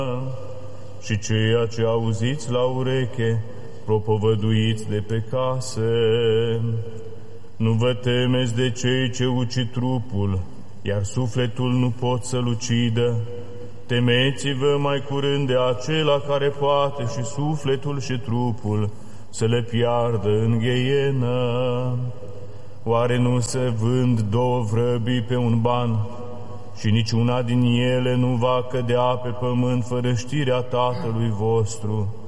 și ceea ce auziți la ureche, propovăduiți de pe case. Nu vă temeți de cei ce ucid trupul, iar sufletul nu pot să-l ucidă. Temeți-vă mai curând de acela care poate și sufletul și trupul să le piardă în gheienă. Oare nu se vând 2 vrăbii pe un ban și niciuna din ele nu va cădea pe pământ fără știrea Tatălui vostru?